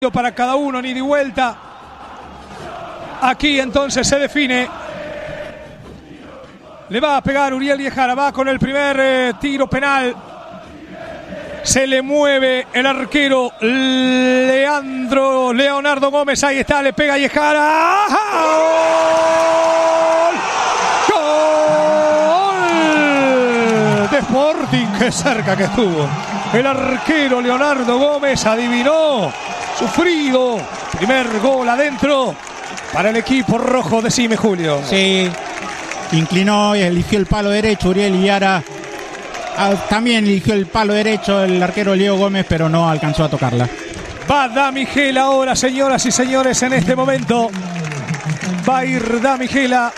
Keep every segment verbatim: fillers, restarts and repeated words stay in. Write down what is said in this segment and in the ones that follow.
para cada uno, ni de vuelta. Aquí entonces se define. Le va a pegar Uriel Viejara, va con el primer eh, tiro penal. Se le mueve el arquero Leandro Leonardo Gómez, ahí está, le pega Viejara. ¡Gol! ¡Gol! De Sporting, qué cerca que estuvo. El arquero Leonardo Gómez adivinó. Sufrido, primer gol adentro para el equipo rojo, decime Julio. Sí, inclinó y eligió el palo derecho Uriel Viejara. Ah, también eligió el palo derecho el arquero Leo Gómez, pero no alcanzó a tocarla. Va Damigel ahora, señoras y señores, en este momento. Va a ir Damigela.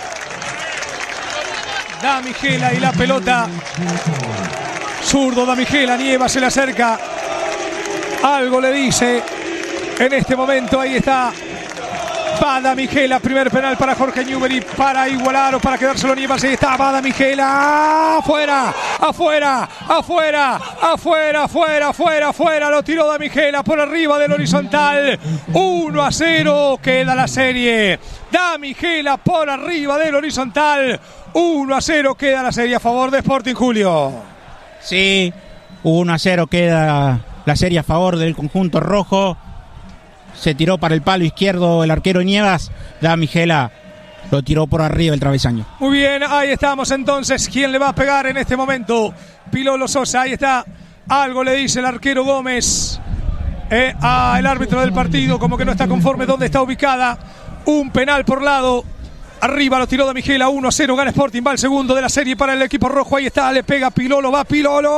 Damigela y la pelota. Zurdo Damigela, Nieva se le acerca. Algo le dice en este momento, ahí está. Va Damigela, primer penal para Jorge Newbery, para igualar o para quedárselo Nievas, ahí está, va Damigela, afuera, afuera, afuera, afuera, afuera, afuera, afuera, lo tiró Damigela por arriba del horizontal, uno a cero, queda la serie, Damigela por arriba del horizontal, uno a cero, queda la serie a favor de Sporting, Julio. Sí, uno a cero queda la serie a favor del conjunto rojo. Se tiró para el palo izquierdo el arquero Nievas. Damigela lo tiró por arriba el travesaño. Muy bien, ahí estamos entonces. ¿Quién le va a pegar en este momento? Pilolo Sosa, ahí está. Algo le dice el arquero Gómez eh, al árbitro del partido, como que no está conforme dónde está ubicada. Un penal por lado. Arriba lo tiró Damigela, uno a cero, gana Sporting, va el segundo de la serie para el equipo rojo, ahí está, le pega Pilolo, va Pilolo,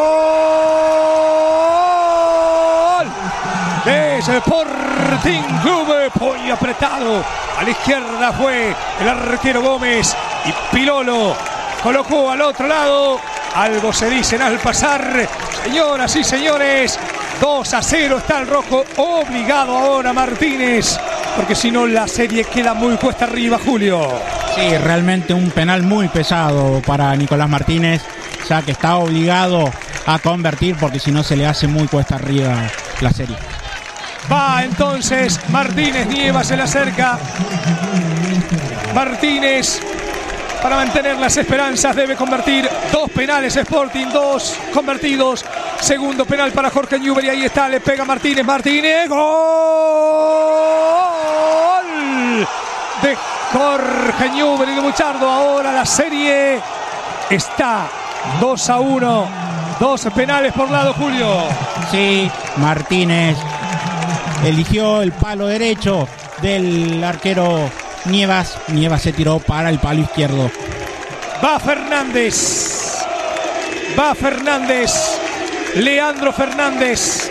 ¡gol! De Sporting Club, muy apretado, a la izquierda fue el arquero Gómez y Pilolo colocó al otro lado, algo se dicen al pasar, señoras y señores, dos a cero está el rojo, obligado ahora Martínez, porque si no la serie queda muy cuesta arriba, Julio. Sí, realmente un penal muy pesado para Nicolás Martínez, ya que está obligado a convertir porque si no se le hace muy cuesta arriba la serie. Va entonces Martínez, Nieva se le acerca. Martínez, para mantener las esperanzas, debe convertir dos penales Sporting, dos convertidos. Segundo penal para Jorge Newbery, ahí está, le pega Martínez, Martínez, gol de Jorge Newbery de Buchardo. Ahora la serie está dos a uno, dos penales por lado, Julio. Sí, Martínez eligió el palo derecho del arquero Nievas. Nievas se tiró para el palo izquierdo. Va Fernández. Va Fernández. Leandro Fernández.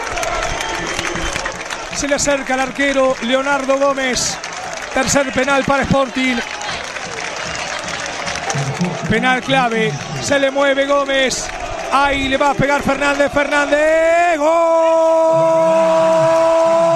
Se le acerca al arquero Leonardo Gómez. Tercer penal para Sporting. Penal clave. Se le mueve Gómez. Ahí le va a pegar Fernández. Fernández. ¡Gol!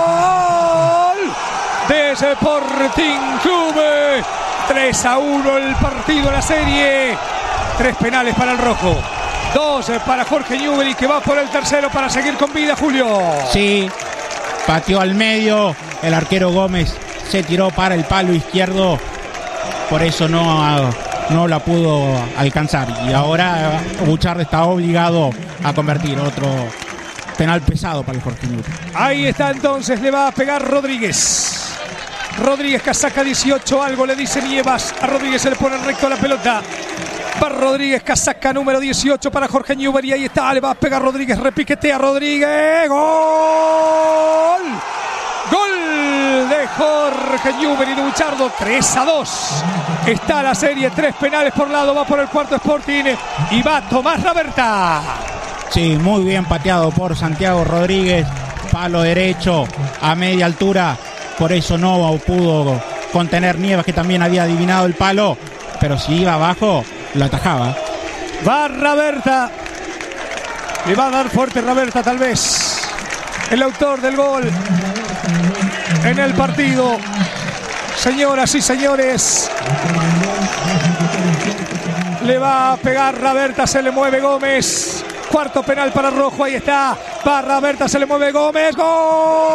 De Sporting Club. tres a uno el partido, la serie. Tres penales para el rojo. Dos para Jorge Newbery, que va por el tercero para seguir con vida, Julio. Sí, pateó al medio. El arquero Gómez se tiró para el palo izquierdo. Por eso no, no la pudo alcanzar. Y ahora Buchardo está obligado a convertir otro penal pesado para el Jorge Newbery. Ahí está entonces, le va a pegar Rodríguez. Rodríguez, casaca dieciocho, algo le dice Nievas. A Rodríguez se le pone recto a la pelota. Va Rodríguez, casaca número dieciocho para Jorge Newbery. Ahí está, le va a pegar Rodríguez, repiquetea Rodríguez. ¡Gol! Gol de Jorge Newbery de Buchardo, tres a dos. Está la serie, tres penales por lado, va por el cuarto Sporting y va Tomás Raberta. Sí, muy bien pateado por Santiago Rodríguez. Palo derecho a media altura. Por eso no pudo contener Nievas, que también había adivinado el palo. Pero si iba abajo, lo atajaba. Va Raberta. Le va a dar fuerte Raberta, tal vez. El autor del gol en el partido. Señoras y señores. Le va a pegar Raberta, se le mueve Gómez. Cuarto penal para Rojo. Ahí está. Barra Berta, se le mueve Gómez. ¡Gol!